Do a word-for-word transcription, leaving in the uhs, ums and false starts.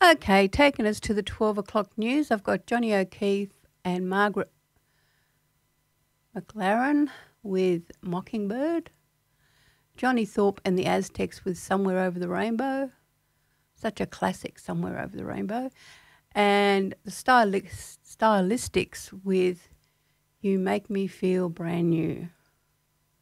Okay, taking us to the twelve o'clock news, I've got Johnny O'Keefe and Margaret McLaren with Mockingbird. Johnny Thorpe and the Aztecs with Somewhere Over the Rainbow. Such a classic, Somewhere Over the Rainbow. And the styli- Stylistics with You Make Me Feel Brand New.